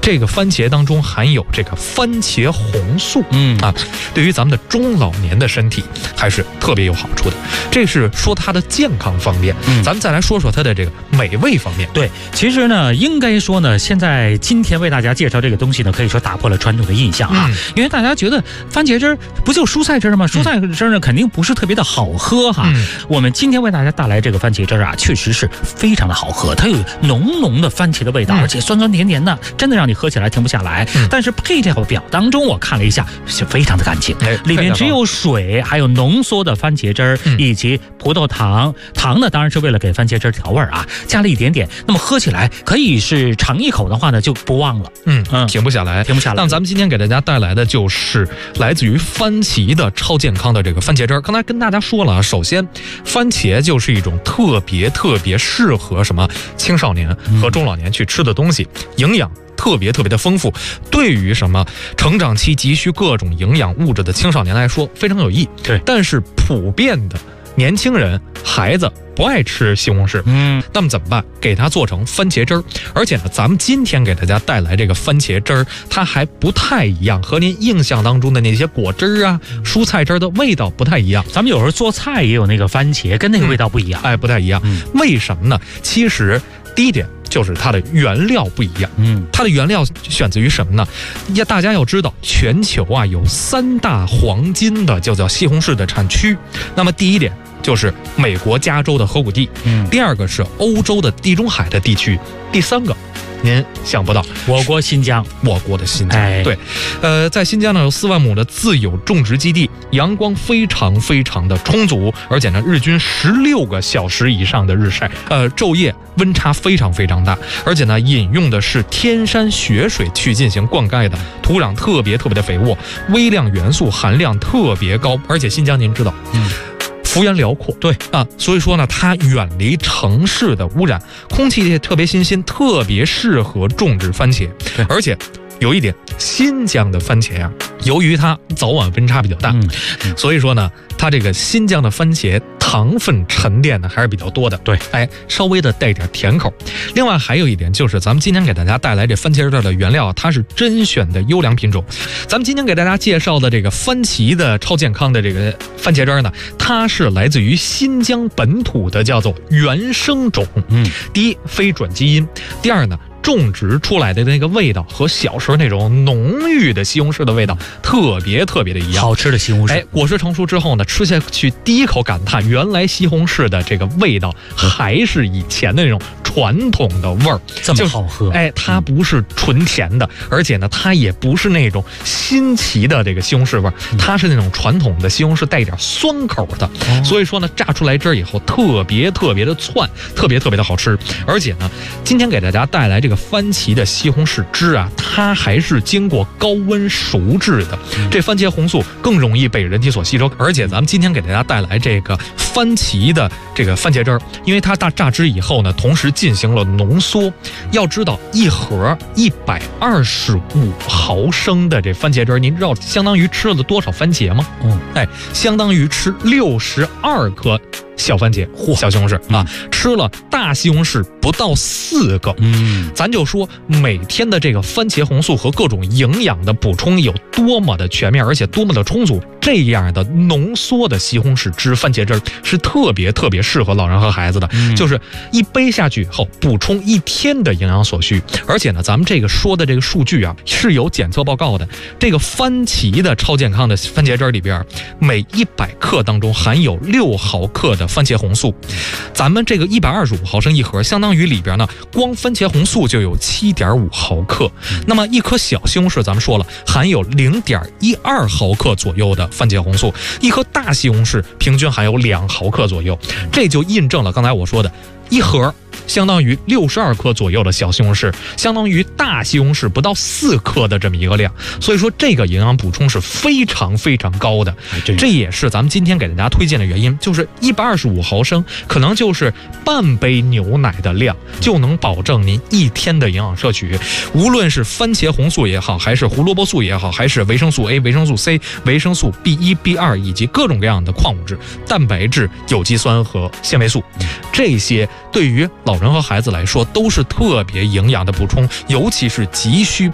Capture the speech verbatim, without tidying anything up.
这个番茄当中含有这个番茄红素， 嗯啊，对于咱们的中老年的身体还是特别有好处的。这是说它的健康方面， 嗯， 咱们再来说说它的这个美味方面。 对，其实呢，应该说呢，现在今天为大家介绍这个东西呢，可以说打破了传统的印象啊，嗯、因为大家觉得番茄汁儿不就蔬菜汁儿吗？蔬菜汁儿呢，肯定不是特别的好喝哈。嗯、我们今天为大家带来这个番茄汁儿啊，确实是非常的好喝，它有浓浓的番茄的味道，嗯、而且酸酸甜甜的，真的让你喝起来停不下来。嗯、但是配料表当中我看了一下，是非常的干净，哎、里面只有水，还有浓缩的番茄汁儿、嗯、以及葡萄糖。糖呢，当然是为了给番茄汁调味啊，加了一点点。那么喝起来可以是尝一口的话呢，就不忘了， 嗯嗯，停不下来， 停不下来。 那咱们今天给大家带来的就是来自于番茄的超健康的这个番茄汁儿。刚才跟大家说了啊，首先番茄就是一种特别特别适合什么青少年和中老年去吃的东西，嗯、营养特别特别的丰富，对于什么成长期急需各种营养物质的青少年来说非常有益。 对， 但是普遍的年轻人、孩子不爱吃西红柿，嗯，那么怎么办？给它做成番茄汁儿。而且呢，咱们今天给大家带来这个番茄汁儿，它还不太一样，和您印象当中的那些果汁啊、蔬菜汁儿的味道不太一样。 咱们有时候做菜也有那个番茄，跟那个味道不一样， 嗯、哎，不太一样。 嗯、 为什么呢？其实第一点就是它的原料不一样。嗯，它的原料选自于什么呢？呀，大家要知道，全球啊有三大黄金的就叫西红柿的产区。那么第一点就是美国加州的河谷地，嗯，第二个是欧洲的地中海的地区，第三个您想不到， 我国新疆， 我国的新疆， 哎、 对，呃，在新疆呢有四万亩的自有种植基地，阳光非常非常的充足，而且呢日均十六个小时以上的日晒，呃，昼夜温差非常非常大，而且呢饮用的是天山雪水去进行灌溉的，土壤特别特别的肥沃，微量元素含量特别高，而且新疆您知道，嗯。幅员辽阔， 对啊，所以说呢，它远离城市的污染，空气也特别新鲜，特别适合种植番茄。而且有一点，新疆的番茄啊，由于它早晚温差比较大，嗯嗯、所以说呢，它这个新疆的番茄糖分沉淀呢还是比较多的。 对， 哎，稍微的带点甜口。另外还有一点就是，咱们今天给大家带来这番茄汁的原料，它是甄选的优良品种。咱们今天给大家介绍的这个番茄的超健康的这个番茄汁呢，它是来自于新疆本土的，叫做原生种。嗯，第一，非转基因；第二呢，种植出来的那个味道和小时候那种浓郁的西红柿的味道特别特别的一样， 好吃的西红柿。 哎，果实成熟之后呢，吃下去第一口感叹，原来西红柿的这个味道还是以前的那种传统的味儿， 这么好喝。 哎，它不是纯甜的，而且呢，它也不是那种新奇的这个西红柿味儿，它是那种传统的西红柿带一点酸口的，嗯、所以说呢，榨出来汁儿以后特别特别的窜，特别特别的好吃。而且呢，今天给大家带来这个番茄的西红柿汁啊，它还是经过高温熟制的，这番茄红素更容易被人体所吸收。而且咱们今天给大家带来这个番茄的这个番茄汁儿，因为它大榨汁以后呢，同时进行了浓缩。要知道一盒一百二十五毫升的这番茄汁儿，您知道相当于吃了多少番茄吗？嗯，哎，相当于吃六十二颗小番茄，嚯，小西红柿啊，嗯、吃了大西红柿不到四个。嗯，咱就说每天的这个番茄红素和各种营养的补充有多么的全面，而且多么的充足。这样的浓缩的西红柿汁、番茄汁是特别特别适合老人和孩子的，嗯、就是一杯下去以后补充一天的营养所需。而且呢，咱们这个说的这个数据啊是有检测报告的。这个番茄的超健康的番茄汁里边，每一百克当中含有六毫克的番茄红素。咱们这个一百二十五毫升一盒，相当于里边呢，光番茄红素就有七点五毫克。那么一颗小西红柿，咱们说了，含有零点一二毫克左右的番茄红素，一颗大西红柿平均含有两毫克左右，这就印证了刚才我说的，一盒相当于六十二克左右的小西红柿，相当于大西红柿不到四克的这么一个量。所以说这个营养补充是非常非常高的，这也是咱们今天给大家推荐的原因，就是一百二十五毫升可能就是半杯牛奶的量，就能保证您一天的营养摄取。无论是番茄红素也好，还是胡萝卜素也好，还是维生素 A、维生素 C、维生素 B 一、B 二 以及各种各样的矿物质、蛋白质、有机酸和纤维素，这些对于老人和孩子来说都是特别营养的补充，尤其是急需